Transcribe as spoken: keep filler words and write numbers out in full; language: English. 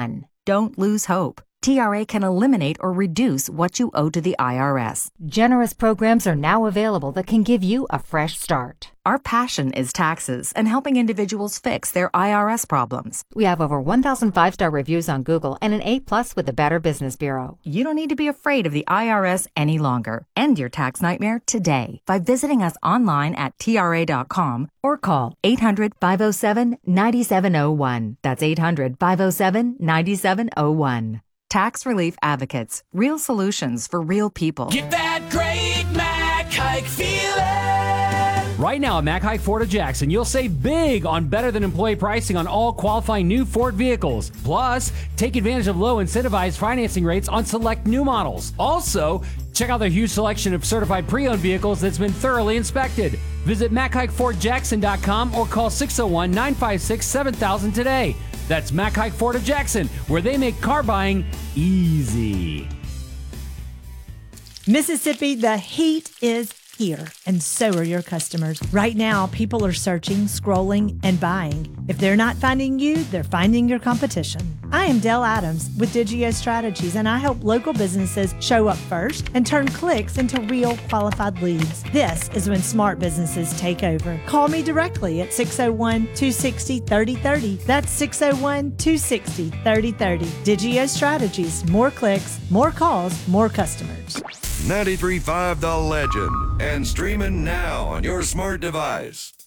one. Don't lose hope. T R A can eliminate or reduce what you owe to the I R S. Generous programs are now available that can give you a fresh start. Our passion is taxes and helping individuals fix their I R S problems. We have over one thousand five-star reviews on Google and an A plus with the Better Business Bureau. You don't need to be afraid of the I R S any longer. End your tax nightmare today by visiting us online at T R A dot com or call eight hundred, five oh seven, nine seven oh one. That's eight hundred, five oh seven, nine seven oh one. Tax Relief Advocates. Real solutions for real people. Get that great Mac Hike feeling. Right now at Mac Hike Ford of Jackson, you'll save big on better than employee pricing on all qualifying new Ford vehicles. Plus, take advantage of low incentivized financing rates on select new models. Also, check out their huge selection of certified pre-owned vehicles that's been thoroughly inspected. Visit Mac Hike Ford Jackson dot com or call six oh one, nine five six, seven thousand today. That's Mac Hike Ford of Jackson, where they make car buying easy. Mississippi, the heat is here, and so are your customers. Right now, people are searching, scrolling, and buying. If they're not finding you, they're finding your competition. I am Dell Adams with Digio Strategies, and I help local businesses show up first and turn clicks into real qualified leads. This is when smart businesses take over. Call me directly at six oh one, two six oh, three oh three oh. That's six oh one, two six oh, three oh three oh. Digio Strategies. More clicks, more calls, more customers. ninety-three point five The Legend, and streaming now on your smart device.